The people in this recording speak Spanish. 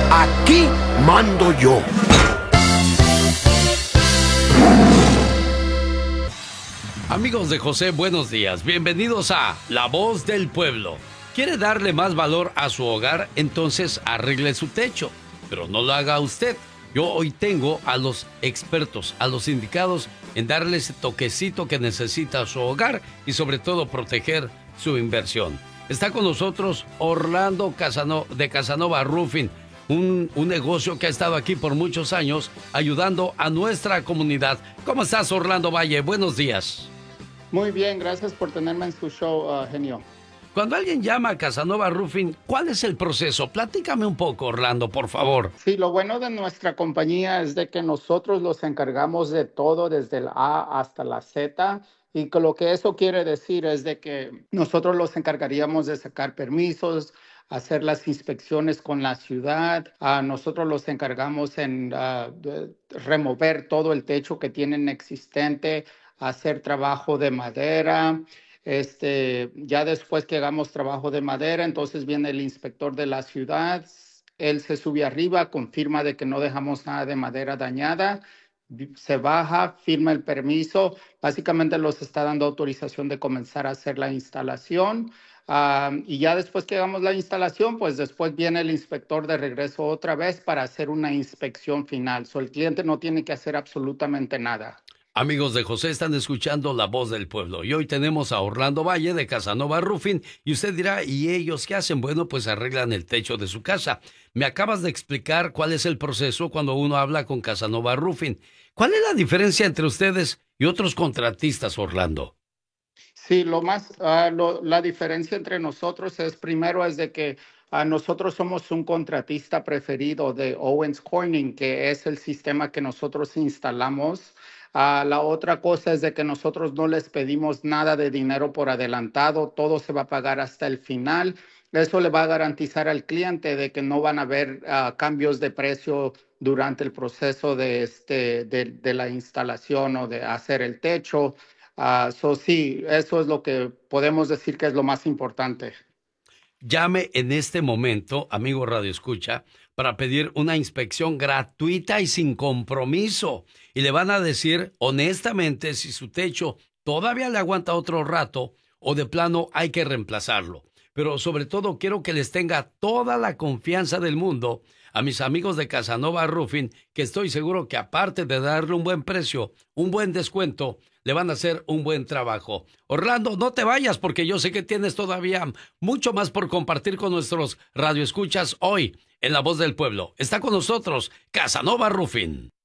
Aquí mando yo. Amigos de José, buenos días. Bienvenidos a La Voz del Pueblo. ¿Quiere darle más valor a su hogar? Entonces arregle su techo. Pero no lo haga usted. Yo hoy tengo a los expertos, a los indicados en darle ese toquecito que necesita su hogar y sobre todo proteger su inversión. Está con nosotros Orlando de Casanova Roofing, un negocio que ha estado aquí por muchos años ayudando a nuestra comunidad. ¿Cómo estás, Orlando Valle? Buenos días. Muy bien, gracias por tenerme en su show, genio. Cuando alguien llama a Casanova Roofing, ¿cuál es el proceso? Platícame un poco, Orlando, por favor. Sí, lo bueno de nuestra compañía es de que nosotros los encargamos de todo, desde el A hasta la Z. Y que lo que eso quiere decir es de que nosotros los encargaríamos de sacar permisos, hacer las inspecciones con la ciudad. Nosotros los encargamos en de remover todo el techo que tienen existente, hacer trabajo de madera. Ya después que hagamos trabajo de madera, entonces viene el inspector de la ciudad. Él se sube arriba, confirma de que no dejamos nada de madera dañada, se baja, firma el permiso, básicamente los está dando autorización de comenzar a hacer la instalación. Y ya después que hagamos la instalación, pues después viene el inspector de regreso otra vez para hacer una inspección final. El cliente no tiene que hacer absolutamente nada. Amigos de José, están escuchando La Voz del Pueblo y hoy tenemos a Orlando Valle de Casanova Roofing y usted dirá, ¿y ellos qué hacen? Bueno, pues arreglan el techo de su casa. Me acabas de explicar cuál es el proceso cuando uno habla con Casanova Roofing. ¿Cuál es la diferencia entre ustedes y otros contratistas, Orlando? Sí, la diferencia entre nosotros es primero es de que nosotros somos un contratista preferido de Owens Corning, que es el sistema que nosotros instalamos. La otra cosa es de que nosotros no les pedimos nada de dinero por adelantado, todo se va a pagar hasta el final. Eso le va a garantizar al cliente de que no van a haber cambios de precio durante el proceso de la instalación o de hacer el techo. Sí, eso es lo que podemos decir que es lo más importante. Llame en este momento, amigo Radio Escucha, para pedir una inspección gratuita y sin compromiso. Y le van a decir honestamente si su techo todavía le aguanta otro rato o de plano hay que reemplazarlo. Pero sobre todo quiero que les tenga toda la confianza del mundo a mis amigos de Casanova Roofing, que estoy seguro que aparte de darle un buen precio, un buen descuento, le van a hacer un buen trabajo. Orlando, no te vayas porque yo sé que tienes todavía mucho más por compartir con nuestros radioescuchas hoy en La Voz del Pueblo. Está con nosotros Casanova Roofing.